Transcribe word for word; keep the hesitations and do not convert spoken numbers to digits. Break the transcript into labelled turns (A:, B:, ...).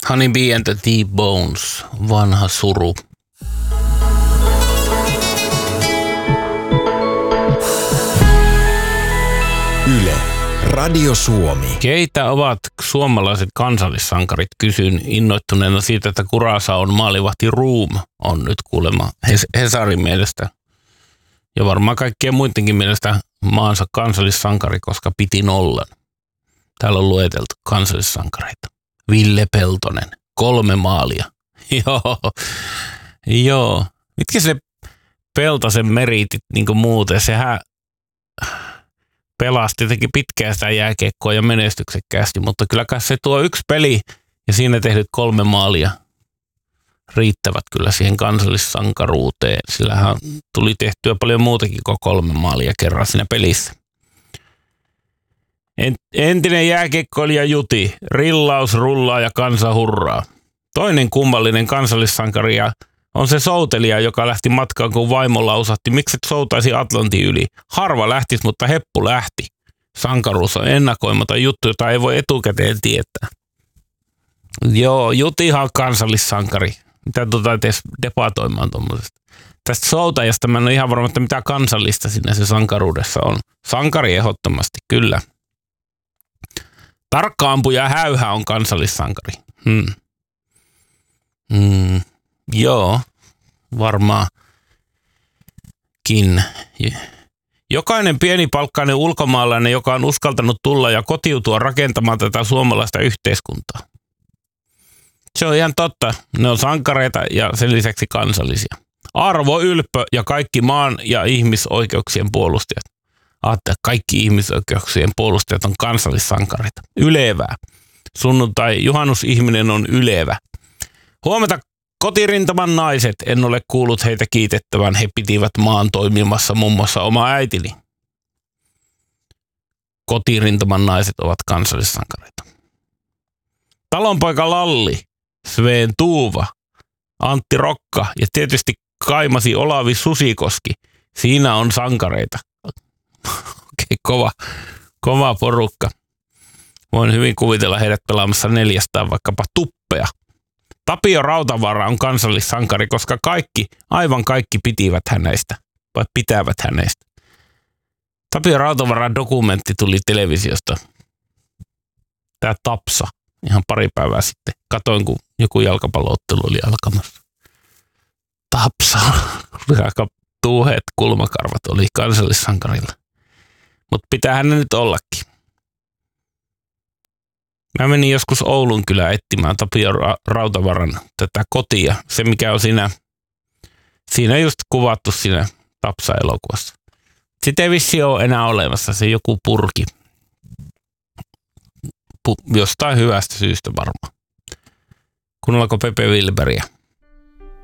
A: Honey Bee and the T-Bones, vanha suru.
B: Yle, Radio Suomi.
A: Keitä ovat suomalaiset kansallissankarit? Kysyn innoittuneena siitä, että Curaçaon maalivahti Room on nyt kuulemma Hesarin mielestä ja varmaan kaikkien muidenkin mielestä maansa kansallissankari, koska piti nollan. Täällä on lueteltu kansallissankareita. Ville Peltonen, kolme maalia. Joo, joo. Mitkä se Peltosen meriitit niin kuin muuten? Sehän pelasti jotenkin pitkään sitä jääkiekkoa ja menestyksekkäästi, mutta kyllä se tuo yksi peli ja siinä tehdyt kolme maalia riittävät kyllä siihen kansallissankaruuteen. Sillähän tuli tehtyä paljon muutakin kuin kolme maalia kerran siinä pelissä. Entinen jääkiekkoilija Juti, rillaus, rullaa ja kansa hurraa. Toinen kummallinen kansallissankari on se soutelija, joka lähti matkaan, kun vaimo lausahti, miksi et soutaisi Atlantin yli. Harva lähtisi, mutta heppu lähti. Sankaruus on ennakoimaton juttu, jota ei voi etukäteen tietää. Joo, Jutihan on kansallissankari. Mitä tuota edes debatoimaan tuommoisesta. Tästä soutajasta mä en ole ihan varma, että mitä kansallista siinä se sankaruudessa on. Sankari ehdottomasti, kyllä. Tarkka-ampuja Häyhä on kansallissankari. Hmm. Hmm. Joo, varmaankin. Jokainen pienipalkkainen ulkomaalainen, joka on uskaltanut tulla ja kotiutua rakentamaan tätä suomalaista yhteiskuntaa. Se on ihan totta. Ne on sankareita ja sen lisäksi kansallisia. Arvo, ylppö ja kaikki maan ja ihmisoikeuksien puolustajat. Aatte, kaikki ihmisoikeuksien puolustajat on kansallissankareita. Ylevää. Sunnuntai juhannusihminen on ylevä. Huomenta kotirintaman naiset. En ole kuullut heitä kiitettävän. He pitivät maan toimimassa muun muassa oma äitini. Kotirintaman naiset ovat kansallissankareita. Talonpoika Lalli, Sven Tuuva, Antti Rokka ja tietysti kaimasi Olavi Susikoski. Siinä on sankareita. Okei, kova, kova porukka. Voin hyvin kuvitella heidät pelaamassa neljästään vaikkapa tuppea. Tapio Rautavaara on kansallissankari, koska kaikki, aivan kaikki pitivät hänestä, vai pitävät hänestä. Tapio Rautavaaran dokumentti tuli televisiosta. Tää Tapsa, ihan pari päivää sitten. Katoin, kun joku jalkapalloottelu oli alkamassa. Tapsa, aika tuuheet kulmakarvat oli kansallissankarilla. Mutta pitäähän ne nyt ollakin. Mä menin joskus Oulun kylään etsimään Tapio Rautavaran tätä kotia. Se mikä on siinä, siinä just kuvattu siinä Tapsa-elokuvassa. Sitten ei vissi ole enää olemassa se joku purki. Pu- jostain hyvästä syystä varmaan. Kuunnellaanko Pepe Wilberia?